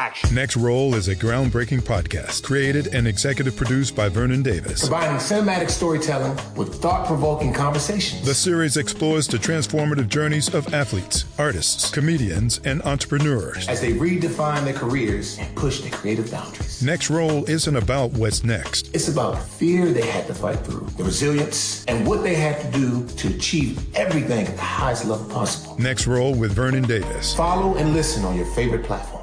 action. Next Roll is a groundbreaking podcast created and executive produced by Vernon Davis. Combining cinematic storytelling with thought-provoking conversations. The series explores the transformative journeys of athletes, artists, comedians, and entrepreneurs as they redefine their careers and push their creative boundaries. Next Roll isn't about what's next. It's about the fear they had to fight through, the resilience, and what they had to do to achieve everything at the highest level possible. Next Roll with Vernon Davis. Follow and listen on your favorite platform.